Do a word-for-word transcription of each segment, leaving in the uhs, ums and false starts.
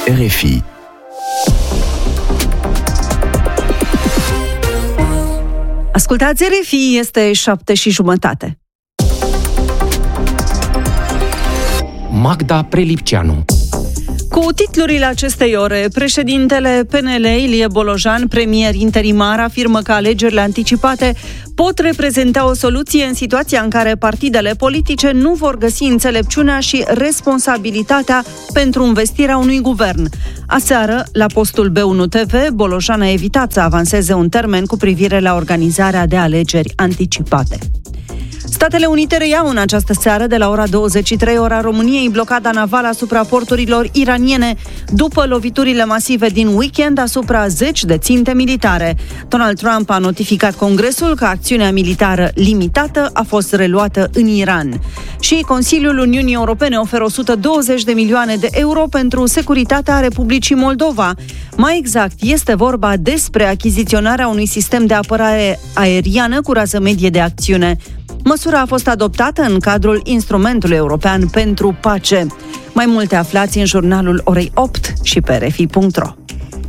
R F I. Ascultați R F I, este șapte și jumătate. Magda Prelipceanu. Cu titlurile acestei ore, președintele P N L, Ilie Bolojan, premier interimar, afirmă că alegerile anticipate pot reprezenta o soluție în situația în care partidele politice nu vor găsi înțelepciunea și responsabilitatea pentru învestirea unui guvern. Aseară, la postul B unu T V, Bolojan a evitat să avanseze un termen cu privire la organizarea de alegeri anticipate. Statele Unite reiau în această seară de la ora douăzeci și trei ora României blocada navală asupra porturilor iraniene după loviturile masive din weekend asupra zeci de ținte militare. Donald Trump a notificat Congresul că acțiunea militară limitată a fost reluată în Iran. Și Consiliul Uniunii Europene oferă o sută douăzeci de milioane de euro pentru securitatea Republicii Moldova. Mai exact, este vorba despre achiziționarea unui sistem de apărare aeriană cu rază medie de acțiune. Măsura a fost adoptată în cadrul Instrumentului European pentru Pace. Mai multe aflați în jurnalul orei opt și pe r f i punct r o.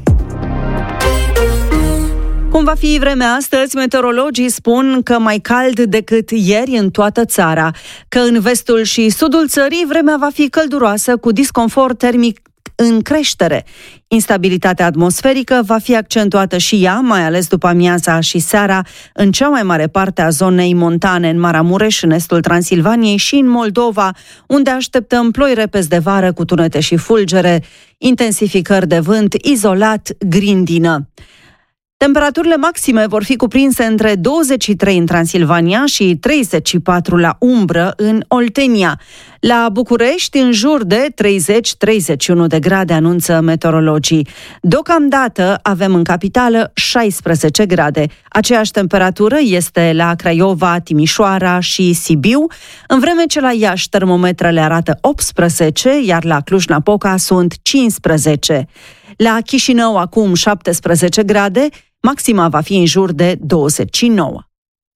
Cum va fi vremea astăzi, meteorologii spun că mai cald decât ieri în toată țara, că în vestul și sudul țării vremea va fi călduroasă cu disconfort termic în creștere. Instabilitatea atmosferică va fi accentuată și ea, mai ales după amiaza și seara, în cea mai mare parte a zonei montane, în Maramureș, în estul Transilvaniei și în Moldova, unde așteptăm ploi repezi de vară cu tunete și fulgere, intensificări de vânt, izolat, grindină. Temperaturile maxime vor fi cuprinse între douăzeci și trei în Transilvania și treizeci și patru la umbră în Oltenia. La București, în jur de treizeci treizeci și unu de grade, anunță meteorologii. Deocamdată avem în capitală șaisprezece grade. Aceeași temperatură este la Craiova, Timișoara și Sibiu, în vreme ce la Iași termometrele arată optsprezece, iar la Cluj-Napoca sunt cincisprezece. La Chișinău acum șaptesprezece grade, maxima va fi în jur de douăzeci și nouă.